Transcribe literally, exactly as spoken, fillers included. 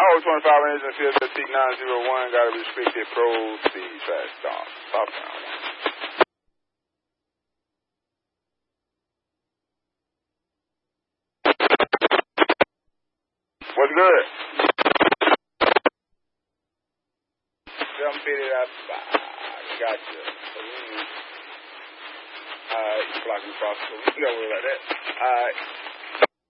Power twenty-five engine field at T nine oh one. Got a restricted proceed. Fast stop. Stop down. What's good? seven fifty, that's five. Gotcha. Alright, you block me across. We got one like that. Alright.